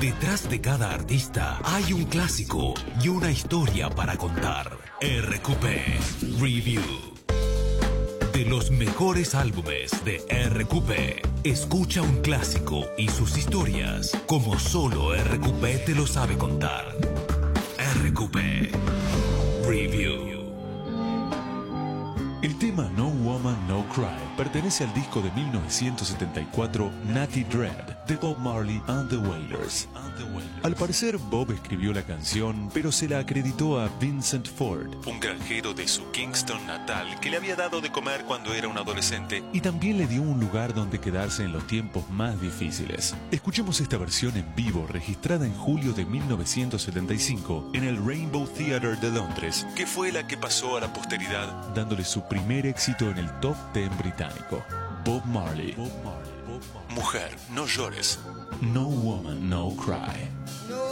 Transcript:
Detrás de cada artista hay un clásico y una historia para contar. RQP Review. De los mejores álbumes de RQP, escucha un clásico y sus historias como solo RQP te lo sabe contar. RQP Review. El tema No Woman, No Cry pertenece al disco de 1974 Natty Dread de Bob Marley and the Wailers. Al parecer, Bob escribió la canción, pero se la acreditó a Vincent Ford, un granjero de su Kingston natal que le había dado de comer cuando era un adolescente y también le dio un lugar donde quedarse en los tiempos más difíciles. Escuchemos esta versión en vivo registrada en julio de 1975 en el Rainbow Theatre de Londres, que fue la que pasó a la posteridad dándole su primer éxito en el top 10 británico. Bob Marley. Mujer, no llores. No Woman, No Cry.